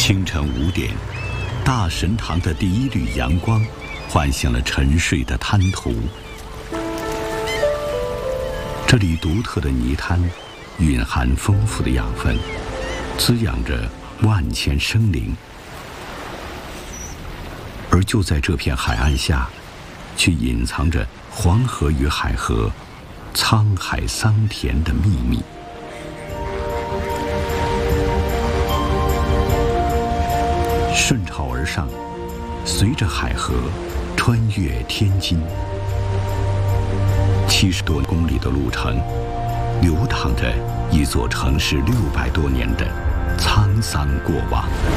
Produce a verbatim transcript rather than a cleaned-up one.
清晨五点，大神堂的第一缕阳光唤醒了沉睡的滩涂。这里独特的泥滩蕴含丰富的养分，滋养着万千生灵。而就在这片海岸下，却隐藏着黄河与海河沧海桑田的秘密。顺潮而上，随着海河穿越天津，七十多公里的路程，流淌着一座城市六百多年的沧桑过往。